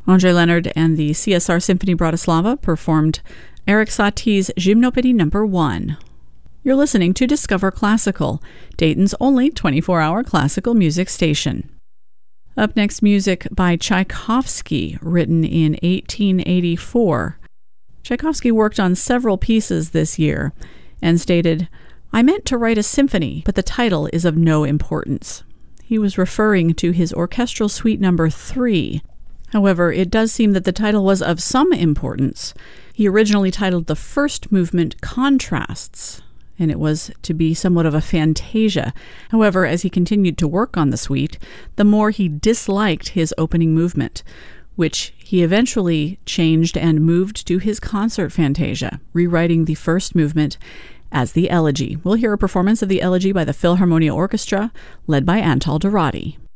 Andrei Leonard and the CSR Symphony Bratislava performed Erik Satie's Gymnopédie No. 1. You're listening to Discover Classical, Dayton's only 24-hour classical music station. Up next, music by Tchaikovsky, written in 1884. Tchaikovsky worked on several pieces this year and stated, "I meant to write a symphony, but the title is of no importance." He was referring to his orchestral suite No. 3. However, it does seem that the title was of some importance. He originally titled the first movement Contrasts, and it was to be somewhat of a fantasia. However, as he continued to work on the suite, the more he disliked his opening movement, which he eventually changed and moved to his concert fantasia, rewriting the first movement as the Elegy. We'll hear a performance of the Elegy by the Philharmonia Orchestra, led by Antal Dorati.